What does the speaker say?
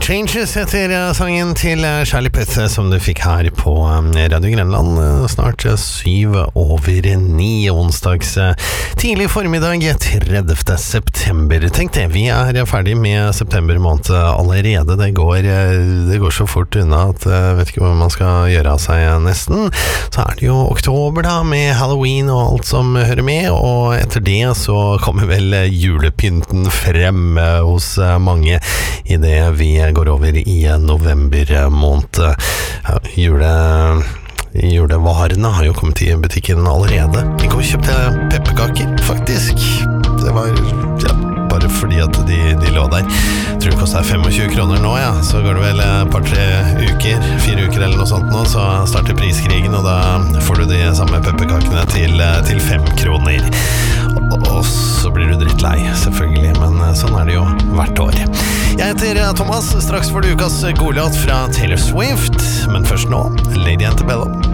Changes heter sangen til Charlie Puth som du fikk her på Radio Grenland. Snart 7:09 onsdags tidlig formiddag 30. september. Tenk det, vi ferdig med september måned allerede. Det går så fort unna at jeg vet ikke hva man skal gjøre av seg nesten. Så det jo oktober da, med Halloween og alt som hører med, og etter det så kommer vel julepynten frem hos mange i det vi går over i november måned. Julevarene har jo kommet i butikken allerede. I går kjøpte jeg pepperkaker, faktisk. Det var bare fordi at de lå der. Jeg tror det kostet 25 kroner nå, ja. Så går det vel et par-tre uker, 4 uker eller noe sånt nå, så starter priskrigen, og da får du de samme pepperkakene til 5 kroner. Og så blir du drittlei, selvfølgelig, men sånn det jo hvert år. Jeg heter Thomas, straks får du ukas godlåt fra Taylor Swift, men først nå, Lady Antebellum.